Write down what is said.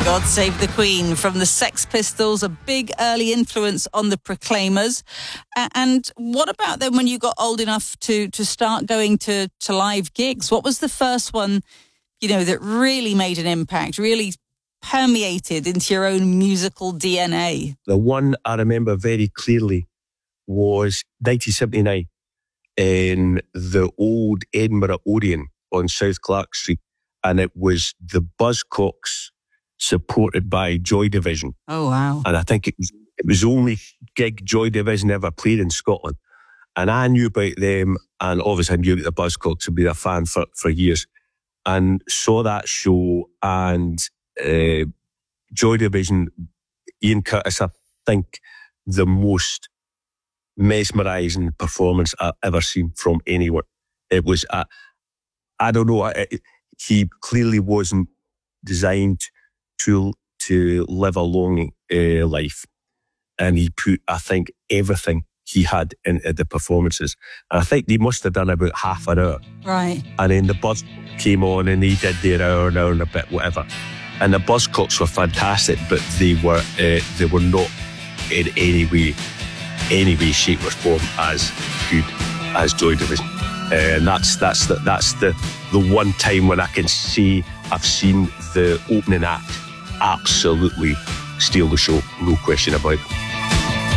God Save the Queen from the Sex Pistols, a big early influence on the Proclaimers. And what about then when you got old enough to start going to live gigs? What was the first one, that really made an impact, really permeated into your own musical DNA? The one I remember very clearly was 1979 in the old Edinburgh Odeon on South Clark Street. And it was the Buzzcocks supported by Joy Division. Oh, wow. And I think it was the only gig Joy Division ever played in Scotland. And I knew about them, and obviously I knew about the Buzzcocks. I'd been a fan for years. And saw that show, and Joy Division, Ian Curtis, I think the most mesmerising performance I've ever seen from anyone. It was, I don't know, he clearly wasn't designed to live a long life. And he put, I think, everything he had into the performances. And I think they must have done about half an hour. Right. And then the Buzz came on and they did their hour and a bit, whatever. And the Buzzcocks were fantastic, but they were not in any way, shape or form as good as Joy Division. And that's the one time when I can say I've seen the opening act absolutely steal the show, no question about it.